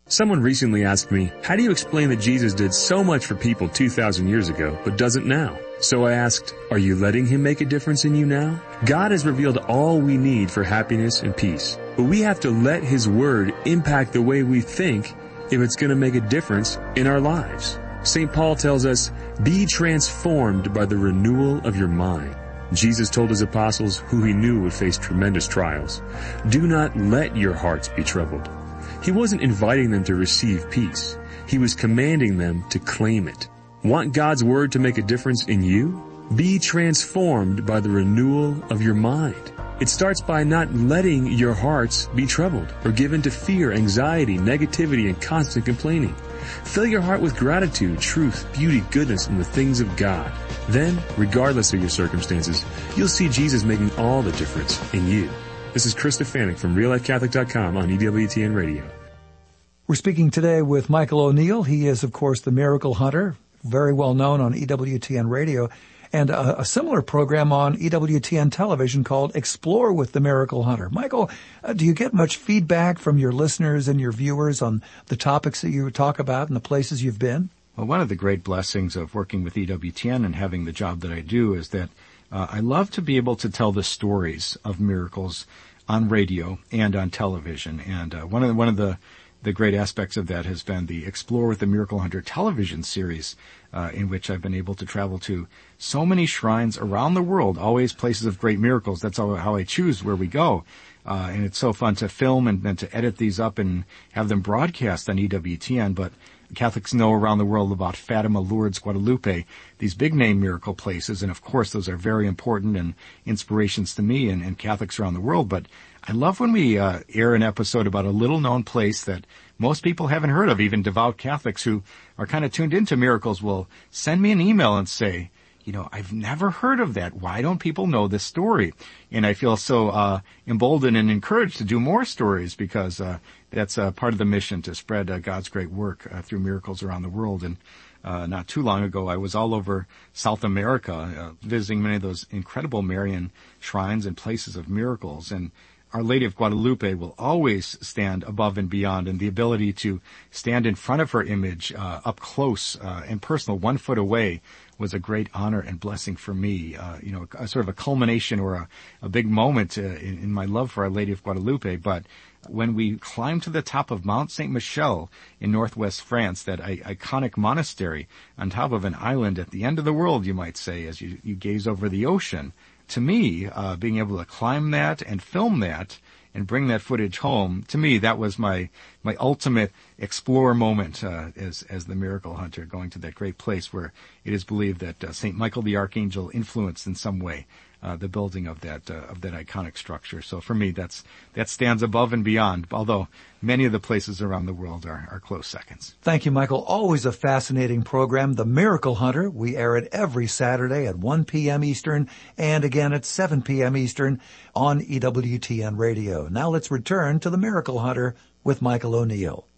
Someone recently asked me, how do you explain that Jesus did so much for people 2,000 years ago, but doesn't now? So I asked, are you letting him make a difference in you now? God has revealed all we need for happiness and peace, but we have to let his word impact the way we think if it's going to make a difference in our lives. St. Paul tells us, be transformed by the renewal of your mind. Jesus told his apostles, who he knew would face tremendous trials, do not let your hearts be troubled. He wasn't inviting them to receive peace. He was commanding them to claim it. Want God's word to make a difference in you? Be transformed by the renewal of your mind. It starts by not letting your hearts be troubled or given to fear, anxiety, negativity, and constant complaining. Fill your heart with gratitude, truth, beauty, goodness, and the things of God. Then, regardless of your circumstances, you'll see Jesus making all the difference in you. This is Chris Stefanik from RealLifeCatholic.com on EWTN Radio. We're speaking today with Michael O'Neill. He is, of course, the Miracle Hunter, very well known on EWTN Radio, and a similar program on EWTN television called Explore with the Miracle Hunter. Michael, do you get much feedback from your listeners and your viewers on the topics that you talk about and the places you've been? Well, one of the great blessings of working with EWTN and having the job that I do is that I love to be able to tell the stories of miracles on radio and on television. And one of the great aspects of that has been the Explore with the Miracle Hunter television series, in which I've been able to travel to so many shrines around the world, always places of great miracles. That's how I choose where we go. And it's so fun to film and then to edit these up and have them broadcast on EWTN. But Catholics know around the world about Fatima, Lourdes, Guadalupe, these big-name miracle places. And, of course, those are very important and inspirations to me and Catholics around the world. But I love when we air an episode about a little-known place that most people haven't heard of. Even devout Catholics who are kind of tuned into miracles will send me an email and say, I've never heard of that. Why don't people know this story? And I feel so emboldened and encouraged to do more stories because that's part of the mission, to spread God's great work through miracles around the world. And not too long ago, I was all over South America visiting many of those incredible Marian shrines and places of miracles. And Our Lady of Guadalupe will always stand above and beyond, and the ability to stand in front of her image up close and personal, 1 foot away, was a great honor and blessing for me. A sort of a culmination or a big moment in my love for Our Lady of Guadalupe. But when we climbed to the top of Mount Saint Michel in northwest France, that iconic monastery on top of an island at the end of the world, you might say, as you gaze over the ocean, to me, being able to climb that and film that and bring that footage home, to me, that was my ultimate explore moment as the Miracle Hunter, going to that great place where it is believed that St. Michael the Archangel influenced in some way the building of that iconic structure. So for me, that stands above and beyond, although many of the places around the world are close seconds. Thank you, Michael. Always a fascinating program, The Miracle Hunter. We air it every Saturday at 1 p.m. Eastern and again at 7 p.m. Eastern on EWTN Radio. Now let's return to The Miracle Hunter with Michael O'Neill.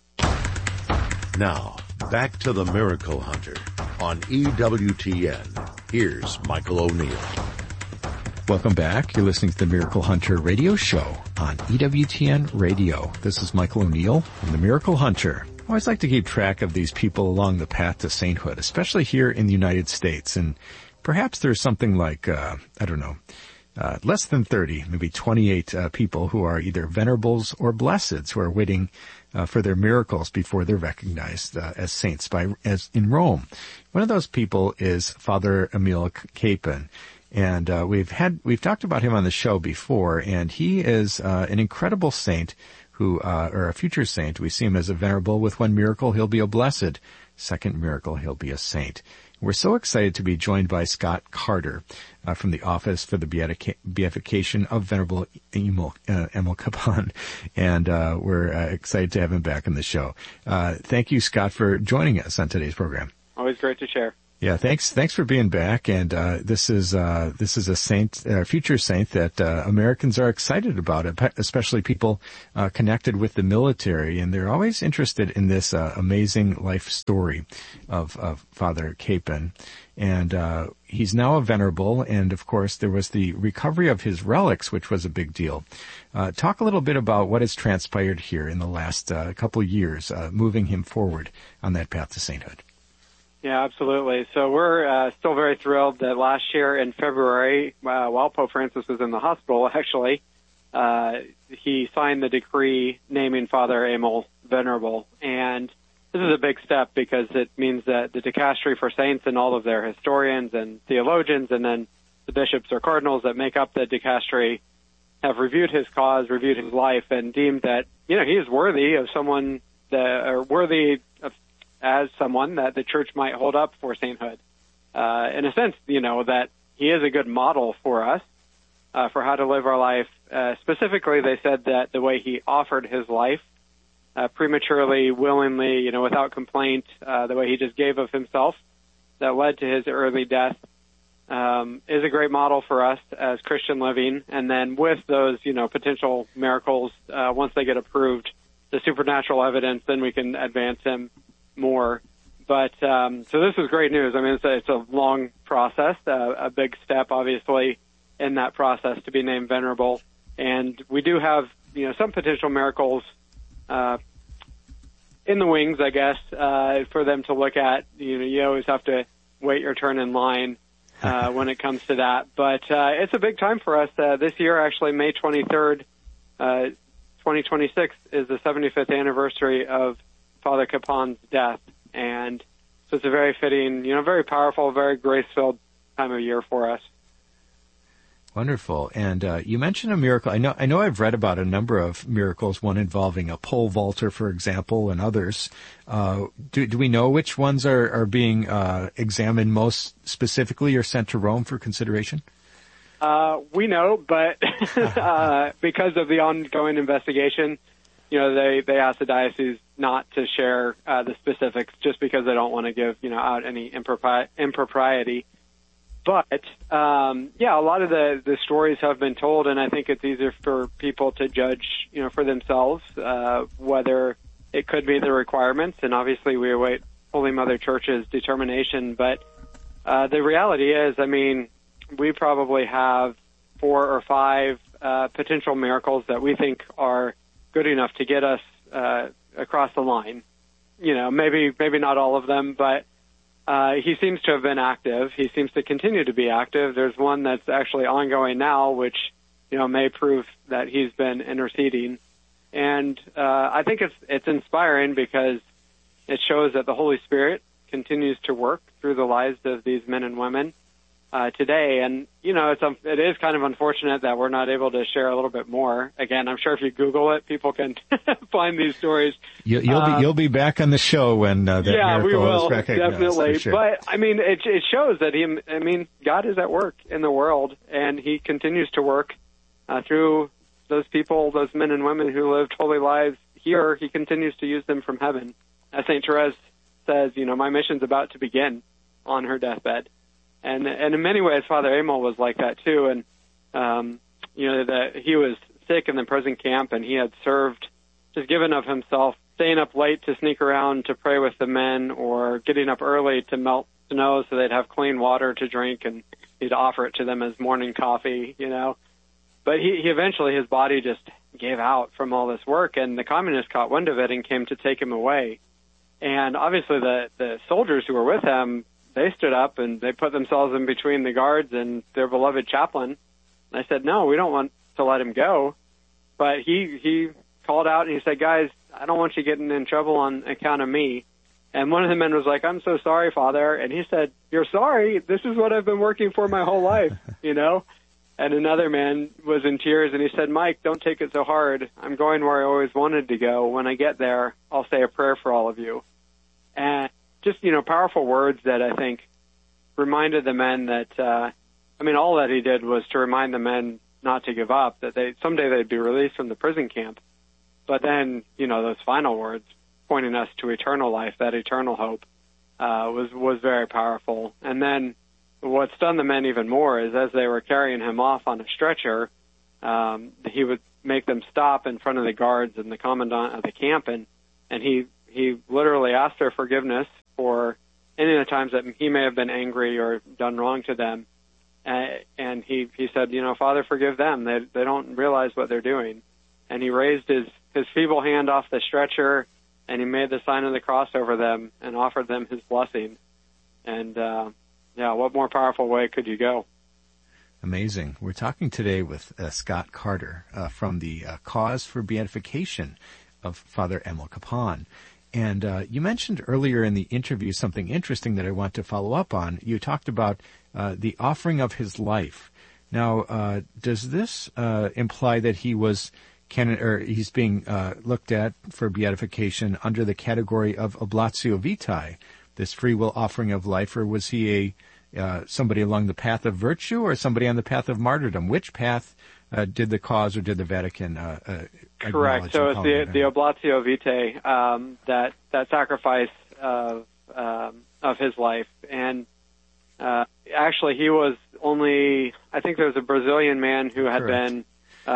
Now, back to The Miracle Hunter on EWTN. Here's Michael O'Neill. Welcome back. You're listening to the Miracle Hunter radio show on EWTN Radio. This is Michael O'Neill from the Miracle Hunter. I always like to keep track of these people along the path to sainthood, especially here in the United States. And perhaps there's something like, less than 30, maybe 28 people who are either venerables or blesseds who are waiting for their miracles before they're recognized as saints as in Rome. One of those people is Father Emil Kapaun. And we've talked about him on the show before, and he is an incredible saint or a future saint. We see him as a venerable. With one miracle, he'll be a blessed. Second miracle, he'll be a saint. We're so excited to be joined by Scott Carter from the Office for the Beatification of Venerable Emil Kapaun, and we're excited to have him back on the show. Thank you, Scott, for joining us on today's program. Always great to share. Yeah, thanks for being back. And this is a saint, future saint that Americans are excited about, especially people connected with the military, and they're always interested in this amazing life story of Father Capon. And he's now a venerable, and of course there was the recovery of his relics, which was a big deal. Talk a little bit about what has transpired here in the last couple of years, moving him forward on that path to sainthood. Yeah, absolutely. So we're still very thrilled that last year in February, while Pope Francis was in the hospital, actually, he signed the decree naming Father Emil venerable. And this is a big step because it means that the dicastery for saints and all of their historians and theologians and then the bishops or cardinals that make up the dicastery have reviewed his cause, reviewed his life, and deemed that, he is worthy of someone as someone that the church might hold up for sainthood. In a sense, that he is a good model for us for how to live our life. Specifically, they said that the way he offered his life, prematurely, willingly, without complaint, the way he just gave of himself that led to his early death, is a great model for us as Christian living. And then with those, potential miracles, once they get approved, the supernatural evidence, then we can advance him more. But so this is great news. I mean, it's a long process, a big step, obviously, in that process to be named venerable. And we do have, some potential miracles in the wings, I guess, for them to look at. You always have to wait your turn in line when it comes to that. But it's a big time for us. This year, actually, May 23rd, 2026 is the 75th anniversary of Father Capon's death, and so it's a very fitting, very powerful, very grace-filled time of year for us. Wonderful. And you mentioned a miracle. I know I've read about a number of miracles, one involving a pole vaulter, for example, and others. Do we know which ones are being examined most specifically or sent to Rome for consideration? We know, but because of the ongoing investigation, they asked the diocese not to share the specifics just because they don't want to give, out any impropriety. But, a lot of the stories have been told, and I think it's easier for people to judge, for themselves, whether it could be the requirements. And obviously we await Holy Mother Church's determination. But the reality is, we probably have 4 or 5 potential miracles that we think are good enough to get us across the line. Maybe not all of them, but he seems to have been active. He seems to continue to be active. There's one that's actually ongoing now, which may prove that he's been interceding. And I think it's inspiring because it shows that the Holy Spirit continues to work through the lives of these men and women today. And, it is kind of unfortunate that we're not able to share a little bit more. Again, I'm sure if you Google it, people can find these stories. You'll be back on the show when that miracle is recognized. Definitely. Sure. But, it shows that God is at work in the world, and he continues to work through those people, those men and women who lived holy lives here. He continues to use them from heaven. As St. Therese says, my mission's about to begin on her deathbed. And in many ways, Father Emil was like that too. And, that he was sick in the prison camp and he had served, just given of himself, staying up late to sneak around to pray with the men or getting up early to melt snow so they'd have clean water to drink and he'd offer it to them as morning coffee, But he eventually, his body just gave out from all this work and the communists caught wind of it and came to take him away. And obviously the soldiers who were with him, they stood up and they put themselves in between the guards and their beloved chaplain. And I said, no, we don't want to let him go. But he called out and he said, guys, I don't want you getting in trouble on account of me. And one of the men was like, I'm so sorry, Father. And he said, you're sorry? This is what I've been working for my whole life, And another man was in tears and he said, Mike, don't take it so hard. I'm going where I always wanted to go. When I get there, I'll say a prayer for all of you. And just, powerful words that I think reminded the men that, all that he did was to remind the men not to give up, that someday they'd be released from the prison camp. But then, those final words pointing us to eternal life, that eternal hope. was very powerful. And then what stunned the men even more is as they were carrying him off on a stretcher, he would make them stop in front of the guards and the commandant of the camp, and he literally asked their forgiveness for any of the times that he may have been angry or done wrong to them. And he said, Father, forgive them. They don't realize what they're doing. And he raised his feeble hand off the stretcher, and he made the sign of the cross over them and offered them his blessing. And, what more powerful way could you go? Amazing. We're talking today with Scott Carter from the Cause for Beatification of Father Emil Kapaun. And you mentioned earlier in the interview something interesting that I want to follow up on. You talked about the offering of his life. Now, does this imply that he was he's being looked at for beatification under the category of oblatio vitae, this free will offering of life, or was he somebody along the path of virtue or somebody on the path of martyrdom? Which path did the Cause or did the Vatican Correct. So it's the oblatio vitae, that sacrifice of his life. And actually, he was only, I think there was a Brazilian man who had been,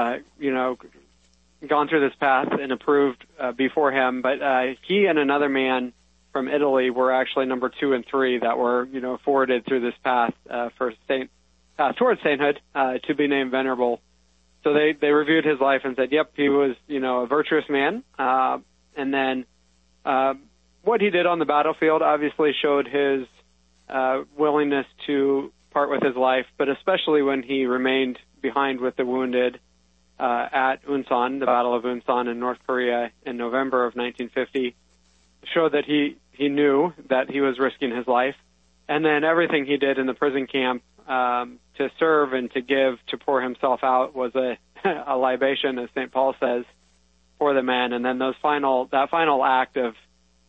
gone through this path and approved before him. But he and another man from Italy were actually number 2 and 3 that were, forwarded through this path towards sainthood, to be named venerable. So they reviewed his life and said, yep, he was, a virtuous man. And then what he did on the battlefield obviously showed his willingness to part with his life, but especially when he remained behind with the wounded at Unsan, the Battle of Unsan in North Korea in November of 1950, showed that he knew that he was risking his life. And then everything he did in the prison camp to serve and to give, to pour himself out, was a libation, as St. Paul says, for the men. And then that final act of,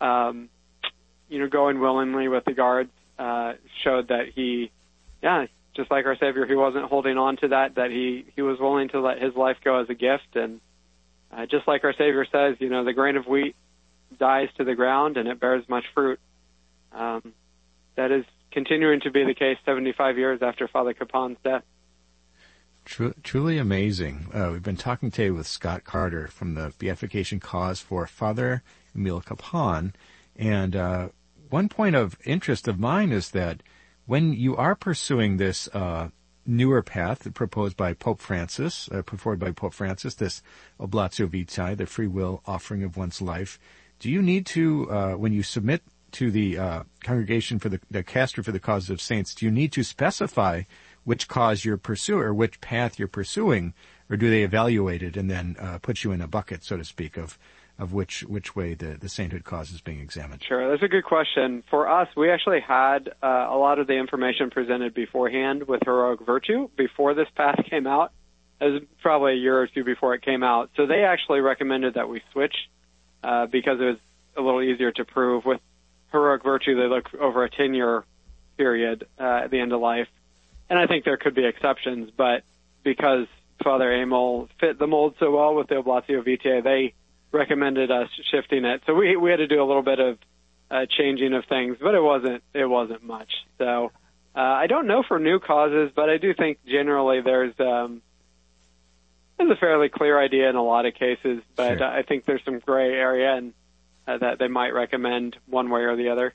going willingly with the guards showed that he, just like our Savior, he wasn't holding on to that he was willing to let his life go as a gift. And just like our Savior says, the grain of wheat dies to the ground and it bears much fruit. That is continuing to be the case 75 years after Father Kapaun's death. Truly amazing. We've been talking today with Scott Carter from the Beatification Cause for Father Emil Kapaun. And one point of interest of mine is that when you are pursuing this newer path proposed by Pope Francis, this oblatio vitae, the free will offering of one's life, do you need to, when you submit to the Congregation for the Caster for the Causes of Saints, do you need to specify which cause you're pursuing or which path you're pursuing, or do they evaluate it and then put you in a bucket, so to speak, of which way the sainthood cause is being examined? Sure, that's a good question. For us, we actually had a lot of the information presented beforehand with Heroic Virtue before this path came out. It was probably a year or two before it came out. So they actually recommended that we switch because it was a little easier to prove. With Heroic Virtue, they look over a 10-year period at the end of life. And I think there could be exceptions, but because Father Emil fit the mold so well with the oblatio vitae, they recommended us shifting it. So we had to do a little bit of changing of things, but it wasn't much. So I don't know for new causes, but I do think generally there's a fairly clear idea in a lot of cases, but sure. I think there's some gray area and that they might recommend one way or the other.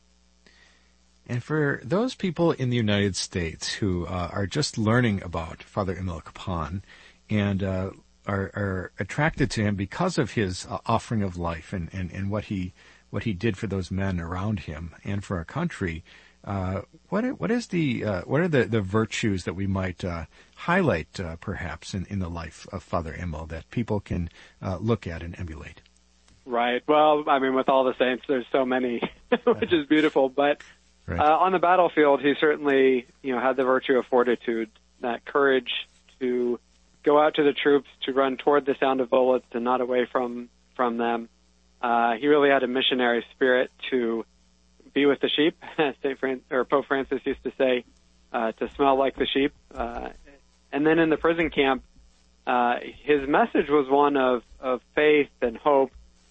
And for those people in the United States who are just learning about Father Emil Kapaun and are attracted to him because of his offering of life and what he did for those men around him and for our country, what are the virtues that we might highlight perhaps in the life of Father Emil that people can look at and emulate? Right. Well, I mean, with all the saints, there's so many, which is beautiful. But right. On the battlefield, he certainly, had the virtue of fortitude, that courage to go out to the troops, to run toward the sound of bullets and not away from them. He really had a missionary spirit to be with the sheep, Pope Francis used to say, to smell like the sheep. And then in the prison camp, his message was one of faith and hope.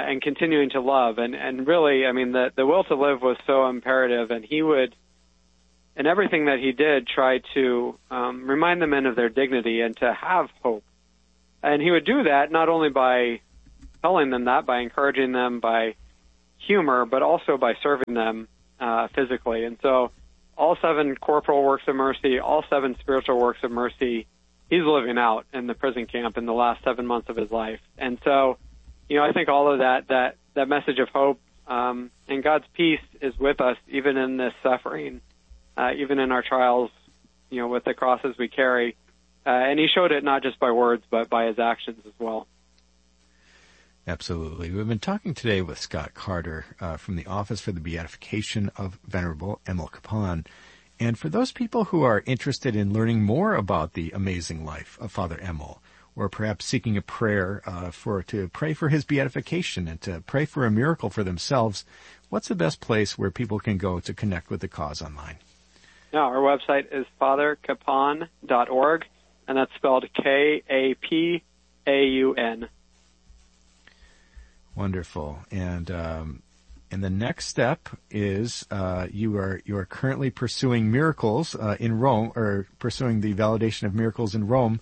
and continuing to love. And really, I mean, the will to live was so imperative, and he would, in everything that he did, try to remind the men of their dignity and to have hope. And he would do that not only by telling them that, by encouraging them, by humor, but also by serving them physically. And so all 7 corporal works of mercy, all 7 spiritual works of mercy, he's living out in the prison camp in the last 7 months of his life. And so, I think all of that message of hope and God's peace is with us even in this suffering, even in our trials, with the crosses we carry. And he showed it not just by words, but by his actions as well. Absolutely. We've been talking today with Scott Carter from the Office for the Beatification of Venerable Emil Kapaun. And for those people who are interested in learning more about the amazing life of Father Emil, or perhaps seeking a prayer to pray for his beatification and to pray for a miracle for themselves, what's the best place where people can go to connect with the cause online? Yeah, our website is fatherkapaun.org, and that's spelled Kapaun. Wonderful. And the next step is you are currently pursuing miracles in Rome, or pursuing the validation of miracles in Rome.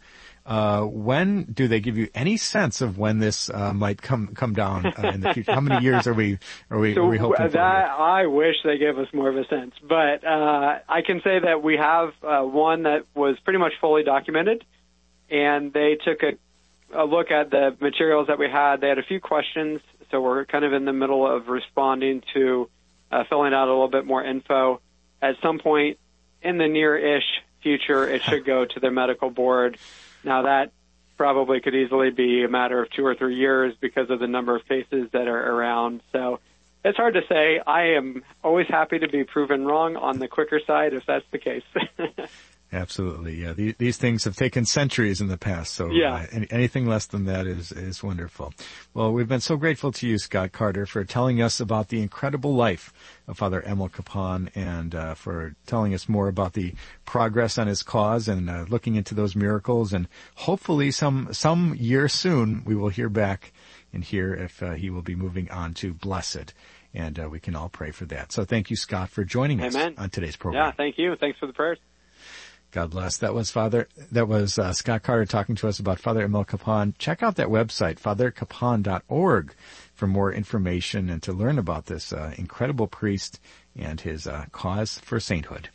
When do they give you any sense of when this might come down in the future? How many years are we hoping for? I wish they gave us more of a sense, but I can say that we have one that was pretty much fully documented, and they took a look at the materials that we had. They had a few questions, so we're kind of in the middle of responding to filling out a little bit more info. At some point in the near-ish future, it should go to the medical board. Now, that probably could easily be a matter of 2 or 3 years because of the number of cases that are around. So it's hard to say. I am always happy to be proven wrong on the quicker side if that's the case. Absolutely, yeah. These things have taken centuries in the past, so yeah. Anything less than that is wonderful. Well, we've been so grateful to you, Scott Carter, for telling us about the incredible life of Father Emil Kapaun, and for telling us more about the progress on his cause and looking into those miracles. And hopefully some year soon we will hear back and hear if he will be moving on to blessed. And we can all pray for that. So thank you, Scott, for joining us on today's program. Yeah, thank you. Thanks for the prayers. God bless. That was Scott Carter talking to us about Father Emil Kapaun. Check out that website, fatherkapaun.org, for more information and to learn about this incredible priest and his cause for sainthood.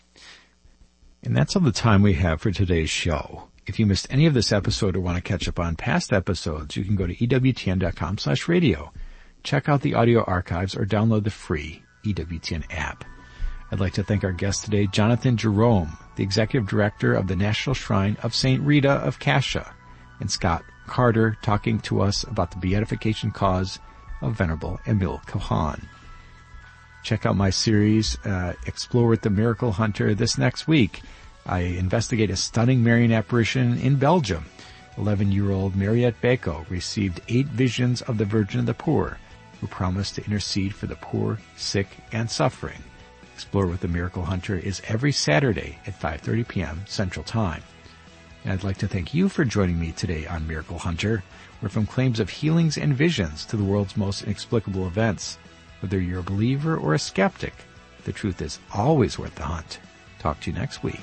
And that's all the time we have for today's show. If you missed any of this episode or want to catch up on past episodes, you can go to EWTN.com/radio. Check out the audio archives or download the free EWTN app. I'd like to thank our guest today, Jonathan Jerome, the Executive Director of the National Shrine of St. Rita of Cascia, and Scott Carter talking to us about the beatification cause of Venerable Emil Kapaun. Check out my series, Explore with the Miracle Hunter. This next week, I investigate a stunning Marian apparition in Belgium. 11-year-old Mariette Beko received 8 visions of the Virgin of the Poor, who promised to intercede for the poor, sick, and suffering. Explore with the Miracle Hunter is every Saturday at 5:30 p.m. Central Time. And I'd like to thank you for joining me today on Miracle Hunter, where from claims of healings and visions to the world's most inexplicable events, whether you're a believer or a skeptic, the truth is always worth the hunt. Talk to you next week.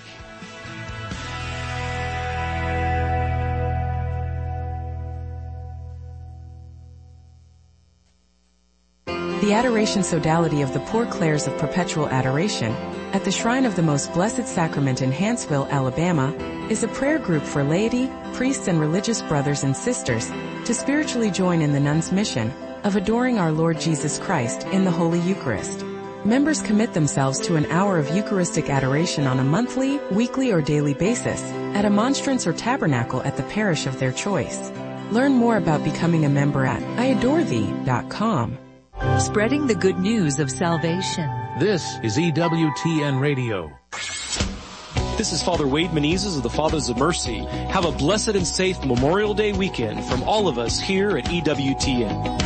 The Adoration Sodality of the Poor Clares of Perpetual Adoration at the Shrine of the Most Blessed Sacrament in Hanceville, Alabama, is a prayer group for laity, priests, and religious brothers and sisters to spiritually join in the nuns' mission of adoring our Lord Jesus Christ in the Holy Eucharist. Members commit themselves to an hour of Eucharistic adoration on a monthly, weekly, or daily basis at a monstrance or tabernacle at the parish of their choice. Learn more about becoming a member at iadorethee.com. Spreading the good news of salvation. This is EWTN Radio. This is Father Wade Menezes of the Fathers of Mercy. Have a blessed and safe Memorial Day weekend from all of us here at EWTN.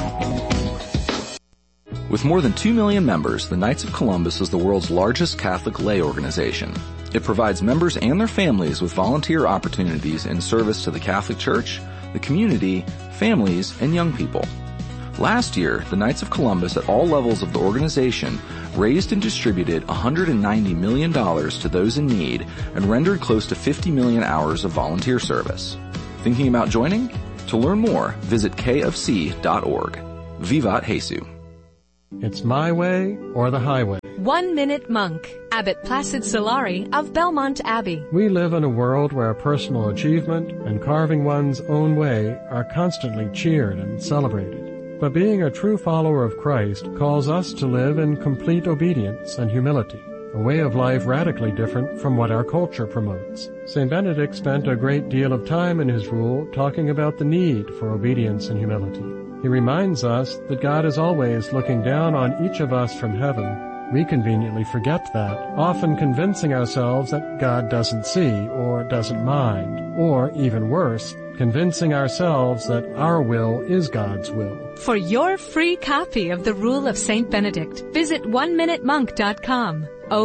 With more than 2 million members, the Knights of Columbus is the world's largest Catholic lay organization. It provides members and their families with volunteer opportunities in service to the Catholic Church, the community, families, and young people. Last year, the Knights of Columbus at all levels of the organization raised and distributed $190 million to those in need and rendered close to 50 million hours of volunteer service. Thinking about joining? To learn more, visit kfc.org. Vivat Jesu. It's my way or the highway. 1 Minute Monk, Abbot Placid Solari of Belmont Abbey. We live in a world where personal achievement and carving one's own way are constantly cheered and celebrated. But being a true follower of Christ calls us to live in complete obedience and humility, a way of life radically different from what our culture promotes. St. Benedict spent a great deal of time in his rule talking about the need for obedience and humility. He reminds us that God is always looking down on each of us from heaven. We conveniently forget that, often convincing ourselves that God doesn't see or doesn't mind, or even worse, convincing ourselves that our will is God's will. For your free copy of the Rule of St. Benedict, visit oneminutemonk.com.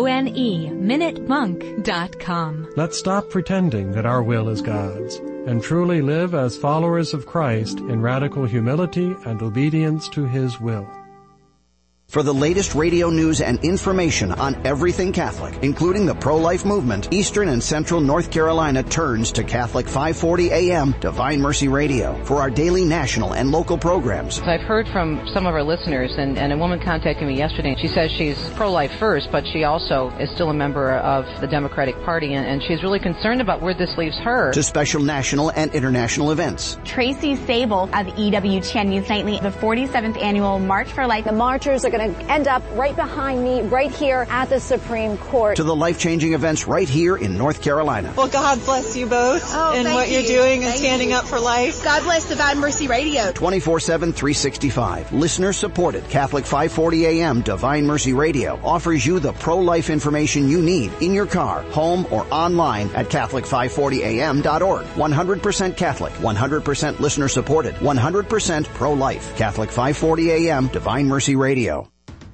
ONE-minutemonk.com. Let's stop pretending that our will is God's and truly live as followers of Christ in radical humility and obedience to His will. For the latest radio news and information on everything Catholic, including the pro-life movement, Eastern and Central North Carolina turns to Catholic 540 AM Divine Mercy Radio for our daily national and local programs. I've heard from some of our listeners, and a woman contacted me yesterday. She says she's pro-life first, but she also is still a member of the Democratic Party, and she's really concerned about where this leaves her. To special national and international events. Tracy Sable of EWTN News Nightly, the 47th Annual March for Life. The marchers are going to end up right behind me, right here at the Supreme Court. To the life-changing events right here in North Carolina. Well, God bless you both and what you're doing and standing up for life. God bless Divine Mercy Radio. 24/7, 365. Listener-supported Catholic 540 AM Divine Mercy Radio offers you the pro-life information you need in your car, home, or online at Catholic540am.org. 100% Catholic, 100% listener-supported, 100% pro-life. Catholic 540 AM Divine Mercy Radio.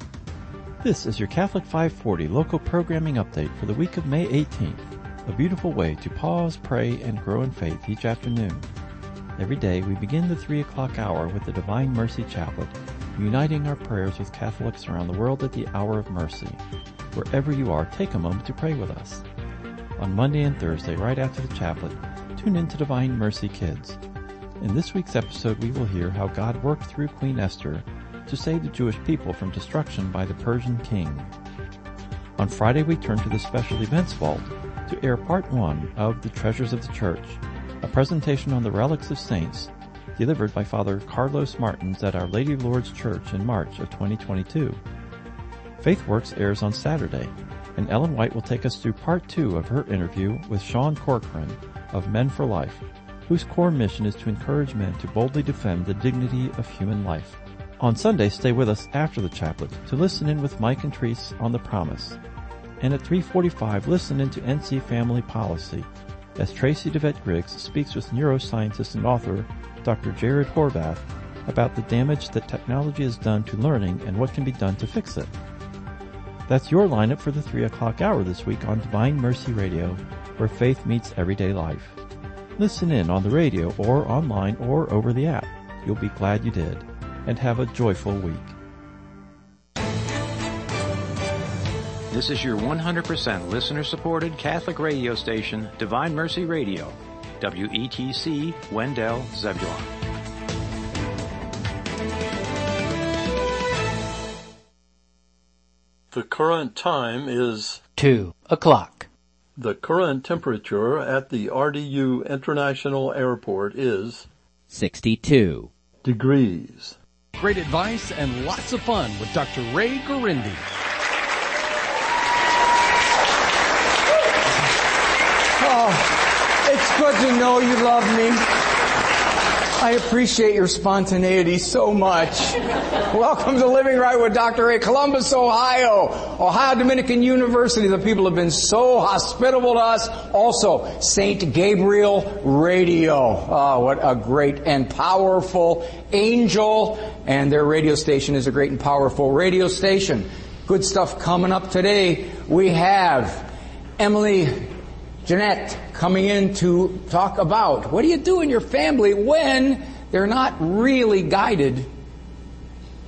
This is your Catholic 540 local programming update for the week of May 18th, a beautiful way to pause, pray, and grow in faith each afternoon. Every day we begin the 3 o'clock hour with the Divine Mercy Chaplet, uniting our prayers with Catholics around the world at the hour of mercy. Wherever you are, take a moment to pray with us. On Monday and Thursday, right after the chaplet, tune in to Divine Mercy Kids. In this week's episode, we will hear how God worked through Queen Esther to save the Jewish people from destruction by the Persian king. On Friday, we turn to the Special Events Vault to air part 1 of The Treasures of the Church, a presentation on the relics of saints delivered by Father Carlos Martins at Our Lady of Lourdes Church in March of 2022. FaithWorks airs on Saturday, and Ellen White will take us through part 2 of her interview with Sean Corcoran of Men for Life, whose core mission is to encourage men to boldly defend the dignity of human life. On Sunday, stay with us after the chaplet to listen in with Mike and Therese on The Promise. And at 3:45, listen in to NC Family Policy as Tracy DeVette Griggs speaks with neuroscientist and author Dr. Jared Horvath about the damage that technology has done to learning and what can be done to fix it. That's your lineup for the 3 o'clock hour this week on Divine Mercy Radio, where faith meets everyday life. Listen in on the radio or online or over the app. You'll be glad you did. And have a joyful week. This is your 100% listener-supported Catholic radio station, Divine Mercy Radio, WETC, Wendell, Zebulon. The current time is 2 o'clock. The current temperature at the RDU International Airport is 62 degrees. Great advice and lots of fun with Dr. Ray Gorindi. Oh, it's good to know you love me. I appreciate your spontaneity so much. Welcome to Living Right with Dr. Ray, Columbus, Ohio Dominican University. The people have been so hospitable to us. Also, St. Gabriel Radio. Oh, what a great and powerful angel. And their radio station is a great and powerful radio station. Good stuff coming up today. We have Emily Jeanette coming in to talk about what do you do in your family when they're not really guided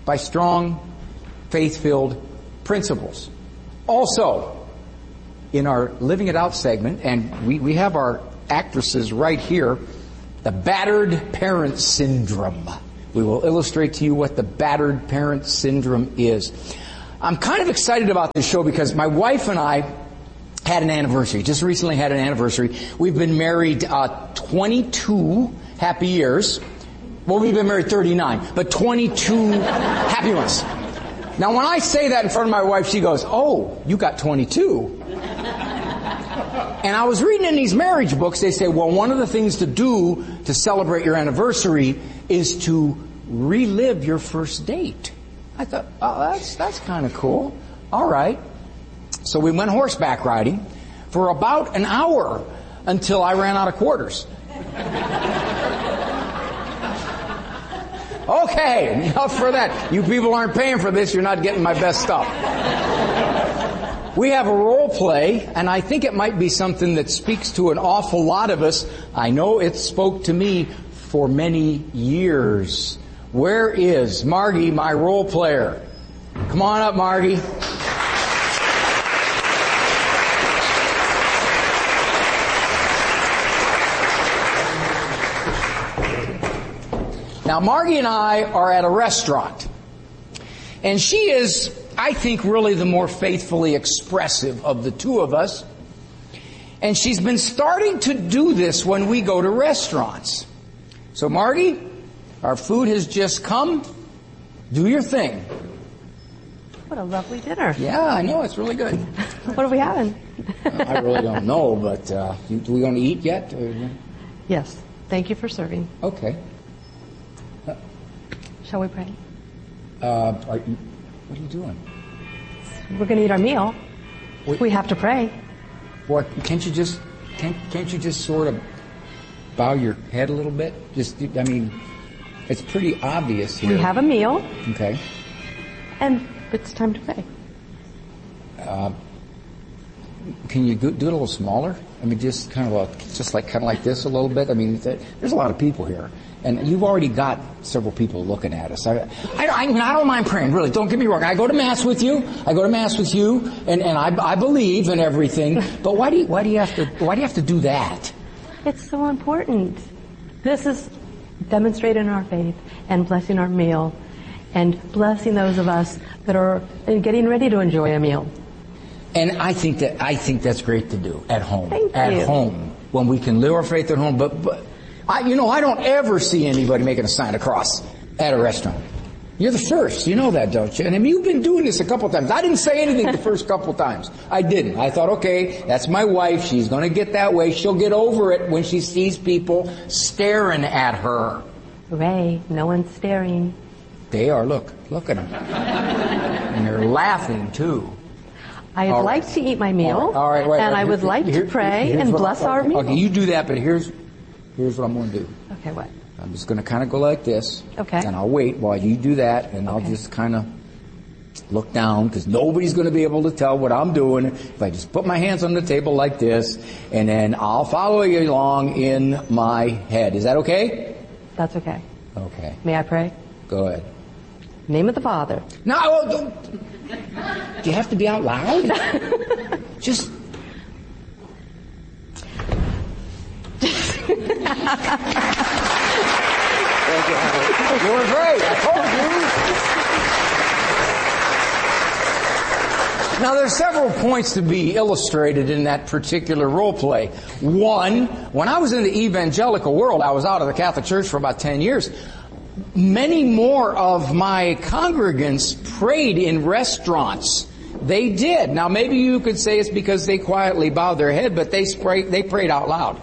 by strong, faith-filled principles. Also, in our Living It Out segment, and we have our actresses right here, the battered parent syndrome. We will illustrate to you what the battered parent syndrome is. I'm kind of excited about this show because my wife and I had an anniversary, just recently had an anniversary. We've been married 22 happy years. Well, we've been married 39, but 22 happy ones. Now, when I say that in front of my wife, she goes, "Oh, you got 22." And I was reading in these marriage books, they say, well, one of the things to do to celebrate your anniversary is to relive your first date. I thought, oh, that's kind of cool. All right. So we went horseback riding for about an hour until I ran out of quarters. Okay, enough for that. You people aren't paying for this. You're not getting my best stuff. We have a role play, and I think it might be something that speaks to an awful lot of us. I know it spoke to me for many years. Where is Margie, my role player? Come on up, Margie. Now, Margie and I are at a restaurant, and she is, I think, really the more faithfully expressive of the two of us. And she's been starting to do this when we go to restaurants. So, Margie, our food has just come. Do your thing. What a lovely dinner. Yeah, I know. It's really good. What are we having? I really don't know, but are we going to eat yet? Yes. Thank you for serving. Okay. Shall we pray? What are you doing? We're going to eat our meal. We have to pray. Boy, can't you just sort of bow your head a little bit? I mean, it's pretty obvious here. We have a meal. Okay. And it's time to pray. Can you do it a little smaller? I mean, just kind of like this a little bit. I mean, there's a lot of people here. And you've already got several people looking at us. I don't mind praying, really. Don't get me wrong. I go to Mass with you. And I believe in everything. But why do you have to do that? It's so important. This is demonstrating our faith and blessing our meal and blessing those of us that are getting ready to enjoy a meal. And I think that's great to do at home. Thank you. At home, when we can live our faith at home. But I don't ever see anybody making a sign of cross at a restaurant. You're the first. You know that, don't you? And I mean, you've been doing this a couple times. I didn't say anything the first couple times. I didn't. I thought, okay, that's my wife. She's going to get that way. She'll get over it when she sees people staring at her. Ray, no one's staring. They are. Look at them. And they're laughing, too. I'd like to eat my meal. All right, wait, and I would like to pray and bless our meal. Okay, you do that, but here's what I'm going to do. Okay, what? I'm just going to kind of go like this. Okay. And I'll wait while you do that, and I'll just kind of look down, because nobody's going to be able to tell what I'm doing if I just put my hands on the table like this, and then I'll follow you along in my head. Is that okay? That's okay. Okay. May I pray? Go ahead. Name of the Father. No, don't. Do you have to be out loud? Just... You were great. I told you. Now, there's several points to be illustrated in that particular role play. One, when I was in the evangelical world, I was out of the Catholic Church for about 10 years. Many more of my congregants prayed in restaurants. They did. Now, maybe you could say it's because they quietly bowed their head, but they prayed out loud.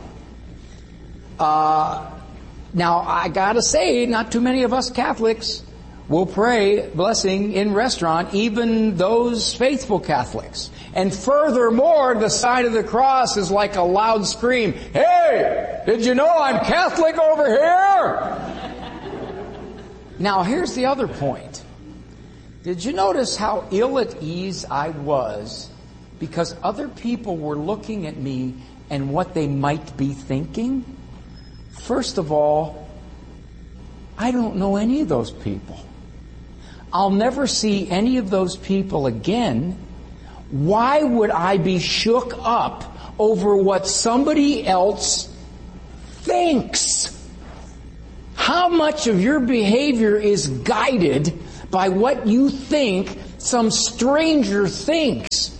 Now, I gotta say, not too many of us Catholics will pray blessing in restaurant, even those faithful Catholics. And furthermore, the sign of the cross is like a loud scream. Hey, did you know I'm Catholic over here? Now, here's the other point. Did you notice how ill at ease I was because other people were looking at me and what they might be thinking? First of all, I don't know any of those people. I'll never see any of those people again. Why would I be shook up over what somebody else thinks? How much of your behavior is guided by what you think some stranger thinks?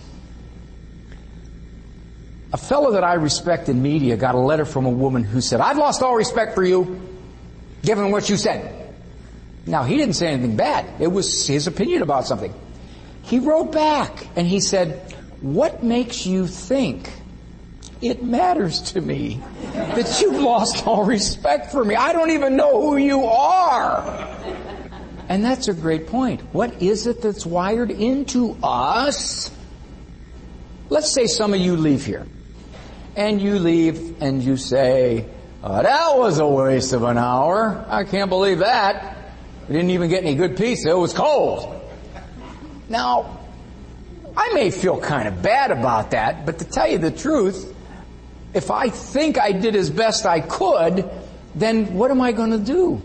A fellow that I respect in media got a letter from a woman who said, "I've lost all respect for you, given what you said." Now, he didn't say anything bad. It was his opinion about something. He wrote back and he said, "What makes you think it matters to me that you've lost all respect for me? I don't even know who you are." And that's a great point. What is it that's wired into us? Let's say some of you leave here. And you leave and you say, "That was a waste of an hour. I can't believe that. We didn't even get any good pizza. It was cold." Now, I may feel kind of bad about that, but to tell you the truth, if I think I did as best I could, then what am I going to do?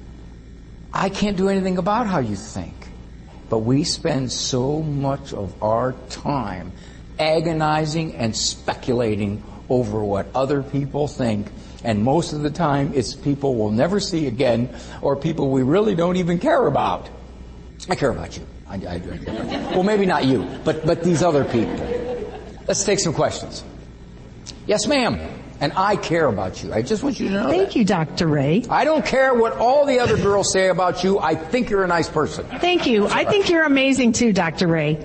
I can't do anything about how you think. But we spend so much of our time agonizing and speculating over what other people think, and most of the time it's people we'll never see again, or people we really don't even care about. I care about you. I do. Well, maybe not you, but these other people. Let's take some questions. Yes, ma'am. And I care about you. I just want you to know Thank you, Dr. Ray. I don't care what all the other girls say about you. I think you're a nice person. Thank you. I think you're amazing too, Dr. Ray.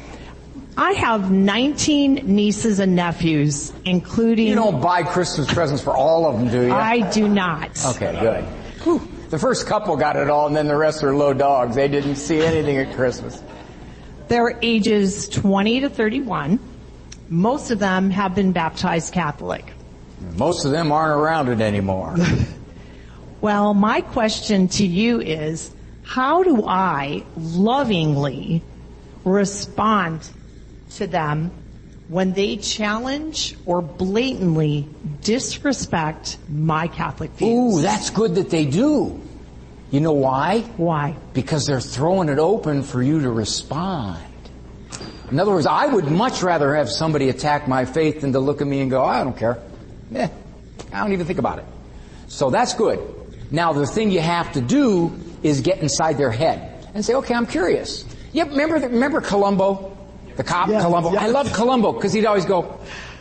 I have 19 nieces and nephews, including... You don't buy Christmas presents for all of them, do you? I do not. Okay, good. Whew. The first couple got it all, and then the rest are low dogs. They didn't see anything at Christmas. They're ages 20 to 31. Most of them have been baptized Catholic. Most of them aren't around it anymore. Well, my question to you is, how do I lovingly respond to them when they challenge or blatantly disrespect my Catholic views? Ooh, that's good that they do. You know why? Why? Because they're throwing it open for you to respond. In other words, I would much rather have somebody attack my faith than to look at me and go, "I don't care. I don't even think about it." So that's good. Now, the thing you have to do is get inside their head and say, "Okay, I'm curious." Yeah, remember Columbo? The cop, yes, Columbo? Yes. I love Columbo because he'd always go,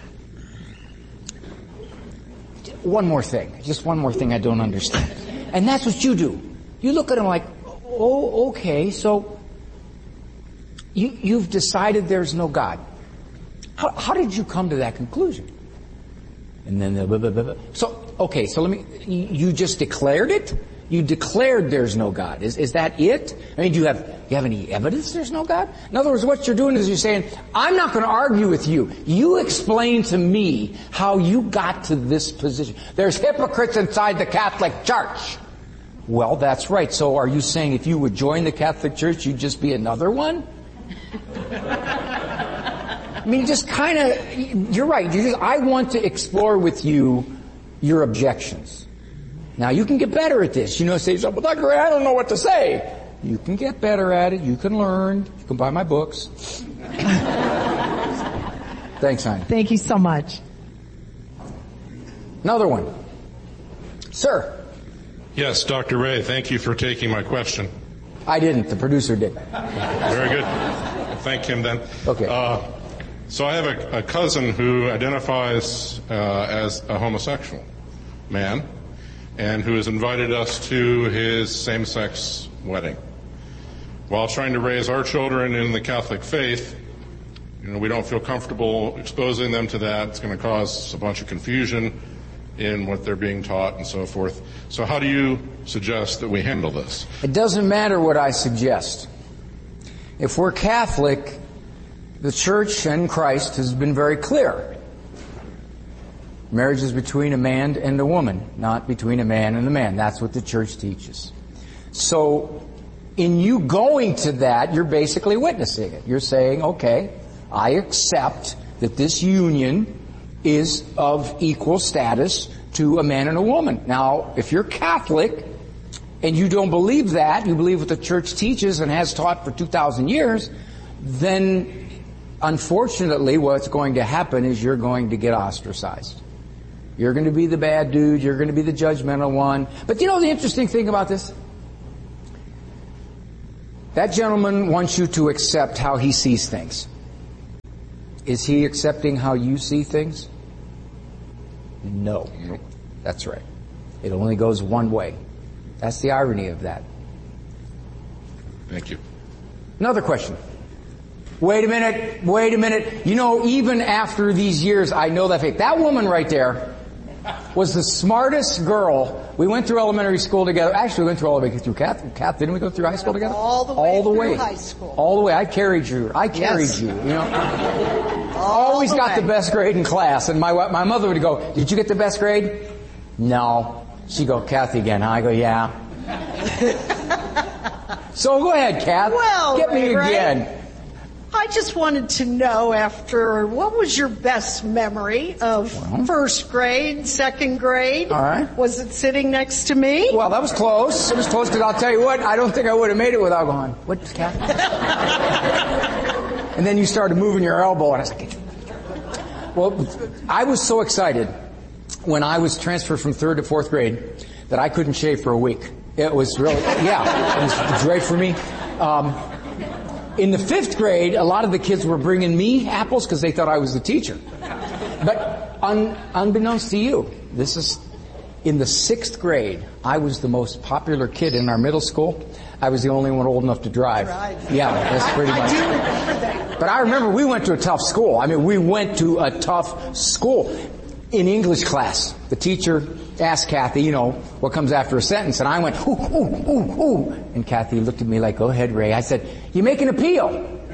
"One more thing. Just one more thing I don't understand." And that's what you do. You look at him like, "Oh, okay, so you've decided there's no God. How did you come to that conclusion?" And then so let me, you just declared it? You declared there's no God. Is that it? I mean, do you have any evidence there's no God? In other words, what you're doing is you're saying, "I'm not going to argue with you. You explain to me how you got to this position. There's hypocrites inside the Catholic Church." Well, that's right. So are you saying if you would join the Catholic Church, you'd just be another one? I mean, just kind of, you're right. I want to explore with you your objections. Now, you can get better at this. Say, "Well, Dr. Ray, I don't know what to say." You can get better at it. You can learn. You can buy my books. Thanks, honey. Thank you so much. Another one. Sir. Yes, Dr. Ray, thank you for taking my question. I didn't. The producer did. Very good. Thank him then. Okay. So I have a cousin who identifies as a homosexual man and who has invited us to his same-sex wedding. While trying to raise our children in the Catholic faith, we don't feel comfortable exposing them to that. It's going to cause a bunch of confusion in what they're being taught and so forth. So how do you suggest that we handle this? It doesn't matter what I suggest. If we're Catholic, the Church and Christ has been very clear. Marriage is between a man and a woman, not between a man and a man. That's what the Church teaches. So, in you going to that, you're basically witnessing it. You're saying, "Okay, I accept that this union is of equal status to a man and a woman." Now, if you're Catholic, and you don't believe that, you believe what the church teaches and has taught for 2,000 years, then unfortunately what's going to happen is you're going to get ostracized. You're going to be the bad dude, you're going to be the judgmental one. But you know the interesting thing about this? That gentleman wants you to accept how he sees things. Is he accepting how you see things? No. That's right. It only goes one way. That's the irony of that. Thank you. Another question. Wait a minute. You know, even after these years, I know that faith. That woman right there was the smartest girl. We went through elementary school together. Actually, we went through all the way through Kath. Didn't we go through high school together? All the way through high school. All the way. I carried you. You know. Always got the best grade in class. And my mother would go, "Did you get the best grade?" "No." She'd go, "Kathy again, huh?" I go, "Yeah." So go ahead, Kath. Well, get me again. I just wanted to know what was your best memory of first grade, second grade? All right. Was it sitting next to me? Well, that was close. It was close because I'll tell you what, I don't think I would have made it without going, "What's Kath?" And then you started moving your elbow and I was like, well, I was so excited when I was transferred from 3rd to 4th grade that I couldn't shave for a week. It was really, it was great for me. In the 5th grade, a lot of the kids were bringing me apples because they thought I was the teacher. But unbeknownst to you, this is in the 6th grade, I was the most popular kid in our middle school. I was the only one old enough to drive. Yeah, that's pretty much. I do remember that. But I remember we went to a tough school. I mean, we went to a tough school. In English class, the teacher asked Kathy, you know, what comes after a sentence, and I went, "Ooh, ooh, ooh, ooh." And Kathy looked at me like, "Go ahead, Ray." I said, "You make an appeal."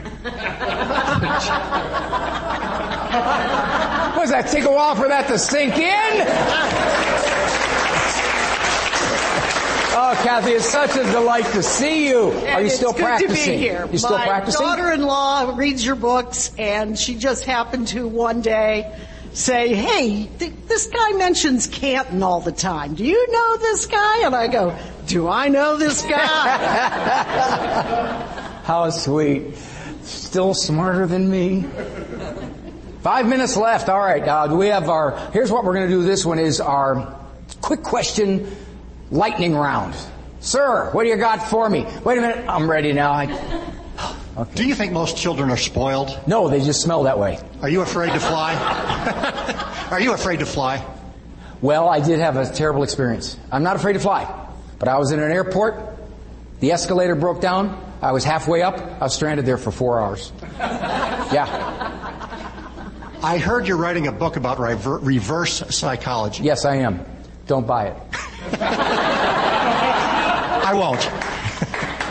What does that take a while for that to sink in? Oh, Kathy, it's such a delight to see you. Are you still practicing? It's good to be here. You still practicing? My daughter-in-law reads your books, and she just happened to one day say, "Hey, this guy mentions Canton all the time. Do you know this guy?" And I go, "Do I know this guy?" How sweet. Still smarter than me. 5 minutes left. All right. We have here's what we're going to do. This one is our quick question lightning round. Sir, what do you got for me? Wait a minute. I'm ready now. Okay. Do you think most children are spoiled? No, they just smell that way. Are you afraid to fly? Are you afraid to fly? Well, I did have a terrible experience. I'm not afraid to fly. But I was in an airport. The escalator broke down. I was halfway up. I was stranded there for 4 hours. Yeah. I heard you're writing a book about reverse psychology. Yes, I am. Don't buy it. I won't.